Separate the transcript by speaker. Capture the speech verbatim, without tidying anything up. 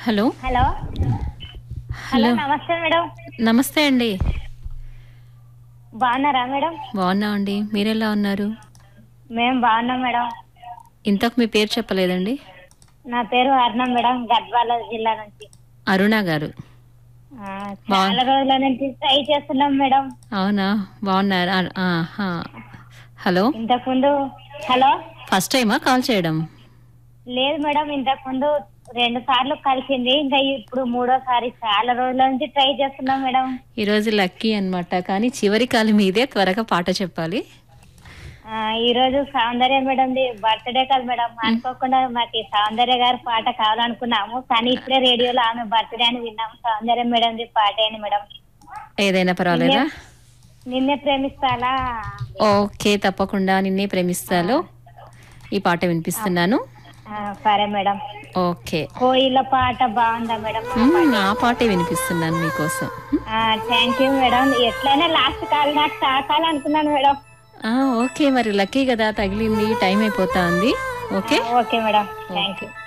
Speaker 1: Hello.
Speaker 2: Hello hello
Speaker 1: hello.
Speaker 2: నమస్తే madam.
Speaker 1: నమస్తే అండి.
Speaker 2: బాగున్నారా మేడం?
Speaker 1: బాగున్నామండి. మీరెలా ఉన్నారు?
Speaker 2: మేము బాగున్నాం మేడం.
Speaker 1: ఇంతకు మీ పేరు చెప్పలేదండి.
Speaker 2: నా పేరు అర్ణం మేడం, గద్వాల జిల్లా నుంచి.
Speaker 1: అరుణ గారు.
Speaker 2: ఆ,
Speaker 1: బా
Speaker 2: చాలా రోజుల నుంచి ట్రై చేస్తున్నాం మేడం.
Speaker 1: అవునా? బాగున్నారా? ఆహా. హలో.
Speaker 2: ఇంతకు ముందు హలో
Speaker 1: ఫస్ట్ టైమా కాల్ చేయడం?
Speaker 2: లేదు మేడం, ఇంతకు ముందు రెండు సార్లు కలిసింది, ఇంకా ఇప్పుడు మూడోసారి. చాలా రోజుల నుంచి ట్రై చేస్తున్నాం మేడం.
Speaker 1: ఈరోజు లక్కీ అన్నమాట. కానీ చివరి కాలు మీదే. త్వరగా పాట చెప్పాలి.
Speaker 2: ఆ ఈ రోజు సౌందర్య మేడం బర్త్డే కదా మేడం,
Speaker 1: మ్,
Speaker 2: అనుకోకుండా మాకు సౌందర్య గారి పాట కావాలనుకున్నాము, కానీ ఇప్పుడే రేడియోలో ఆమె బర్త్డే అని విన్నాము. సౌందర్య మేడం పాట అని మేడం.
Speaker 1: ఏదైనా
Speaker 2: నిన్నే
Speaker 1: పర్వాలేదా?
Speaker 2: నిన్నే ప్రేమిస్తాలా.
Speaker 1: ఓకే, తప్పకుండా. నిన్నే
Speaker 2: ఆ,
Speaker 1: ప్రేమిస్తాలో ఈ పాట
Speaker 2: ఆ,
Speaker 1: వినిపిస్తున్నాను.
Speaker 2: ఆ, సరే మేడం.
Speaker 1: ఓకే.
Speaker 2: కోయిల పాట బాగుందా మేడం? ఆ
Speaker 1: మ్,
Speaker 2: పాట
Speaker 1: ఆ పాటే వినిపిస్తున్నాను మీకోసం.
Speaker 2: Thank you madam. ఎట్లయినా లాస్ట్ కాల్ నాకు తాకాలనుకున్నాను మేడం.
Speaker 1: ఆ, ఓకే. మరి లక్కీ కదా, తగిలింది. టైం అయిపోతా ఉంది. Okay.
Speaker 2: Okay madam, thank
Speaker 1: okay.
Speaker 2: You.